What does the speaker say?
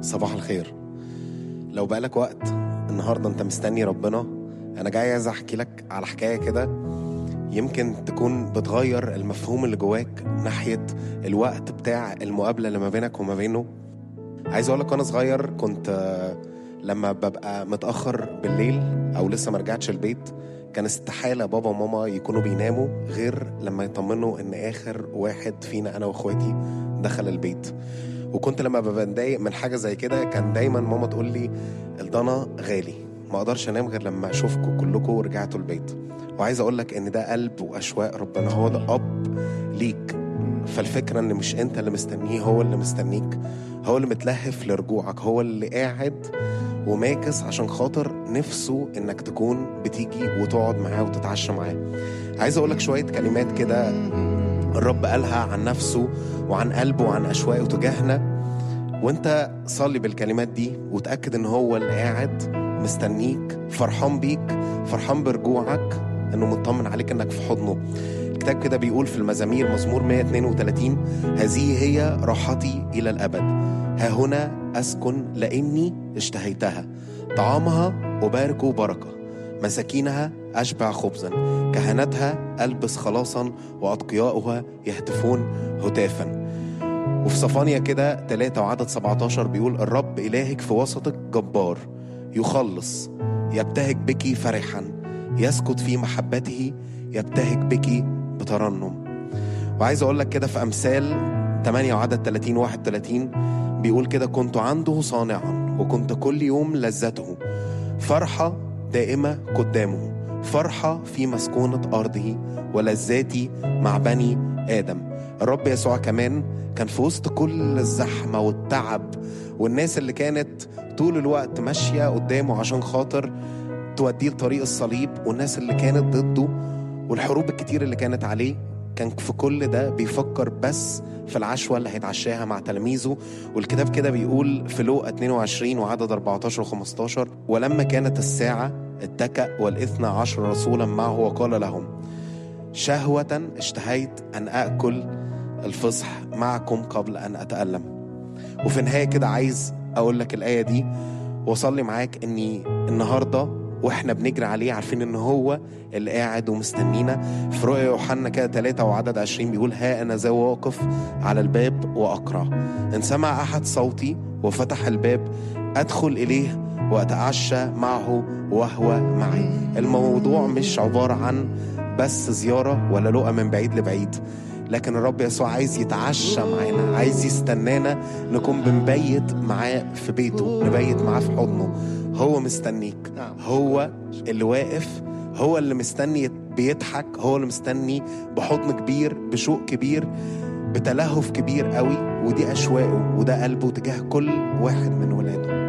صباح الخير. لو بقالك وقت النهاردة انت مستني ربنا، انا جاي عايز احكي لك على حكاية كده يمكن تكون بتغير المفهوم اللي جواك ناحية الوقت بتاع المقابلة اللي ما بينك وما بينه. عايز اقولك وانا صغير كنت لما ببقى متأخر بالليل او لسه مرجعتش البيت، كان استحالة بابا وماما يكونوا بيناموا غير لما يطمنوا ان اخر واحد فينا انا واخواتي دخل البيت. وكنت لما ببقى متضايق من حاجة زي كده كان دايما ماما تقول لي الضنا غالي، ما اقدرش انام غير لما اشوفكم كلكم ورجعتوا البيت. وعايز اقولك ان ده قلب واشواق ربنا، هو ده اب ليك. فالفكرة ان مش انت اللي مستنيه، هو اللي مستنيك، هو اللي متلهف لرجوعك، هو اللي قاعد وماكس عشان خاطر نفسه انك تكون بتيجي وتقعد معاه وتتعشى معاه. عايز اقولك شوية كلمات كده الرب قالها عن نفسه وعن قلبه وعن أشواقه تجاهنا، وانت صلي بالكلمات دي وتأكد ان هو اللي قاعد مستنيك، فرحان بيك، فرحان برجوعك، انه مطمن عليك انك في حضنه. الكتاب كده بيقول في المزامير مزمور 132: هذه هي راحتي إلى الأبد، ها هنا أسكن لأني اشتهيتها، طعامها أبارك بركة، مساكينها أشبع خبزا، كهنتها ألبس خلاصا، وأتقياؤها يهتفون هتافا. وفي صفانيا كده 3 وعدد 17 بيقول: الرب إلهك في وسطك جبار، يخلص، يبتهج بك فرحا، يسكت في محبته، يبتهج بك بترنم. وعايز أقول لك كده في أمثال 8 وعدد 30 31 بيقول كده: كنت عنده صانعا وكنت كل يوم لذته، فرحة دائمة قدامه، فرحة في مسكونة أرضه، ولذاتي مع بني آدم. الرب يسوع كمان كان في وسط كل الزحمة والتعب والناس اللي كانت طول الوقت ماشية قدامه عشان خاطر توديه لطريق الصليب، والناس اللي كانت ضده والحروب الكتير اللي كانت عليه، كان في كل ده بيفكر بس في العشوة اللي هيتعشاها مع تلاميذه. والكتاب كده بيقول في لوقا 22 وعدد 14 و15: ولما كانت الساعة اتكأ والاثنى عشر رسولا معه وقال لهم: شهوة اشتهيت أن أكل الفصح معكم قبل أن أتألم. وفي النهاية كده عايز أقول لك الآية دي وصلي معاك إني النهاردة واحنا بنجري عليه عارفين ان هو اللي قاعد ومستنينا. في رؤيا يوحنا كده 3 وعدد 20 بيقول: ها انا ذا واقف على الباب واقرع، ان سمع احد صوتي وفتح الباب ادخل اليه واتعشى معه وهو معي. الموضوع مش عبارة عن بس زيارة ولا لقى من بعيد لبعيد، لكن الرب يسوع عايز يتعشى معانا، عايز يستنانا نكون بنبيت معاه في بيته، نبيت معاه في حضنه. هو مستنيك، هو اللي واقف، هو اللي مستني بيضحك، هو اللي مستني بحضن كبير، بشوق كبير، بتلهف كبير قوي. ودي أشواقه وده قلبه تجاه كل واحد من ولاده.